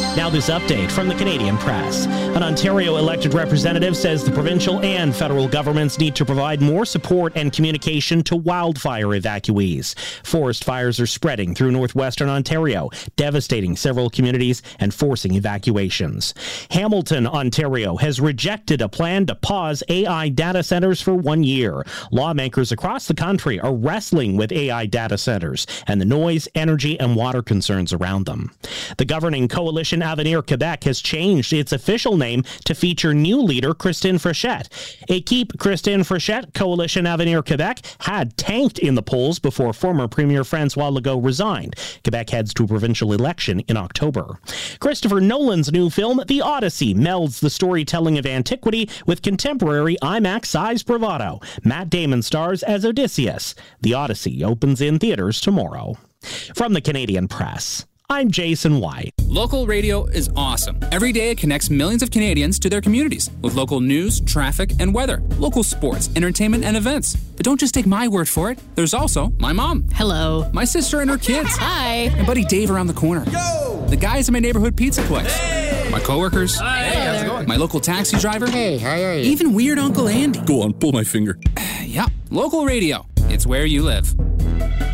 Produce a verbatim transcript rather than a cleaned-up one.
Now this update from the Canadian Press. An Ontario elected representative says the provincial and federal governments need to provide more support and communication to wildfire evacuees. Forest fires are spreading through northwestern Ontario, devastating several communities and forcing evacuations. Hamilton, Ontario has rejected a plan to pause A I data centers for one year. Lawmakers across the country are wrestling with A I data centers and the noise, energy, and water concerns around them. The governing coalition Avenir Quebec has changed its official name to feature new leader Christine Frechette. A Keep Christine Frechette coalition Avenir Quebec had tanked in the polls before former Premier François Legault resigned. Quebec heads to a provincial election in October. Christopher Nolan's new film, The Odyssey, melds the storytelling of antiquity with contemporary IMAX-sized bravado. Matt Damon stars as Odysseus. The Odyssey opens in theaters tomorrow. From the Canadian Press, I'm Jason White. Local radio is awesome. Every day it connects millions of Canadians to their communities with local news, traffic, and weather, local sports, entertainment, and events. But don't just take my word for it. There's also my mom. Hello. My sister and her kids. Hi. My buddy Dave around the corner. Yo! The guys in my neighborhood pizza place. Hey! My coworkers. Hi. Hey, how's it going? My local taxi driver. Hey, how are you? Even weird Uncle Andy. Go on, pull my finger. Yeah, local radio. It's where you live.